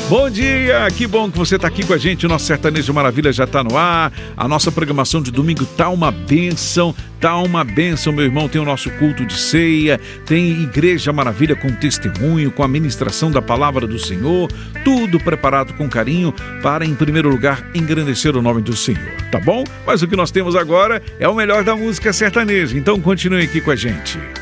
Bom dia, que bom que você está aqui com a gente. O nosso Sertanejo Maravilha já está no ar. A nossa programação de domingo tá uma bênção, meu irmão. Tem o nosso culto de ceia, tem Igreja Maravilha com testemunho, com a ministração da palavra do Senhor, tudo preparado com carinho para, em primeiro lugar, engrandecer o nome do Senhor, tá bom? Mas o que nós temos agora é o melhor da música sertaneja, então continue aqui com a gente.